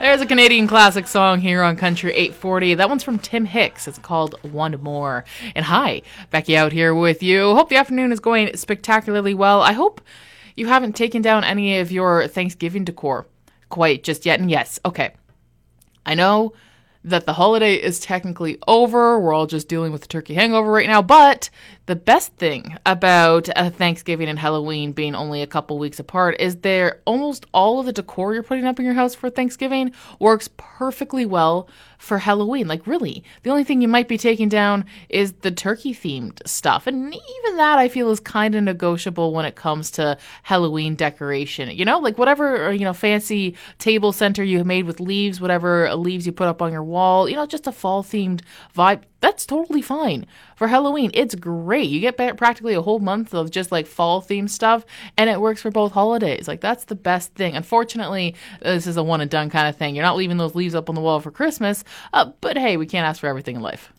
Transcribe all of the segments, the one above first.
There's a Canadian classic song here on Country 840. That one's from Tim Hicks. It's called One More. And hi, Becky out here with you. Hope the afternoon is going spectacularly well. I hope you haven't taken down any of your Thanksgiving decor quite just yet. And yes, okay, I know that the holiday is technically over. We're all just dealing with the turkey hangover right now. But the best thing about Thanksgiving and Halloween being only a couple weeks apart is almost all of the decor you're putting up in your house for Thanksgiving works perfectly well for Halloween. Like, really, the only thing you might be taking down is the turkey-themed stuff. And even that, I feel, is kind of negotiable when it comes to Halloween decoration. You know, like whatever, fancy table center you made with leaves, whatever leaves you put up on your wall, just a fall-themed vibe. That's totally fine. For Halloween, it's great. You get practically a whole month of just like fall-themed stuff, and it works for both holidays. Like, that's the best thing. Unfortunately, this is a one-and-done kind of thing. You're not leaving those leaves up on the wall for Christmas, but hey, we can't ask for everything in life.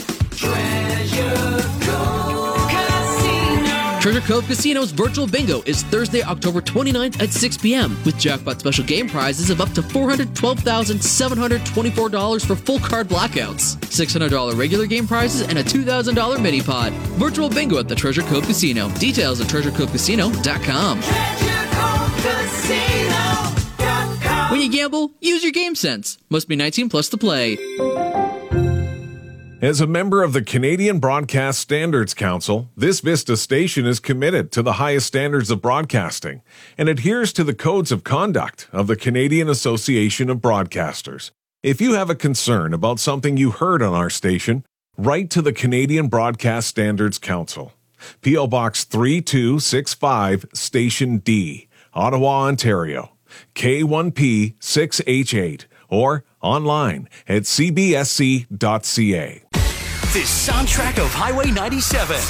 Treasure Cove Casino's virtual bingo is Thursday, October 29th at 6 p.m. with jackpot special game prizes of up to $412,724 for full card blackouts, $600 regular game prizes, and a $2,000 mini pot. Virtual bingo at the Treasure Cove Casino. Details at treasurecovecasino.com. When you gamble, use your game sense. Must be 19 plus to play. As a member of the Canadian Broadcast Standards Council, this Vista station is committed to the highest standards of broadcasting and adheres to the codes of conduct of the Canadian Association of Broadcasters. If you have a concern about something you heard on our station, write to the Canadian Broadcast Standards Council. P.O. Box 3265, Station D, Ottawa, Ontario, K1P 6H8, or online at cbsc.ca. This soundtrack of Highway 97.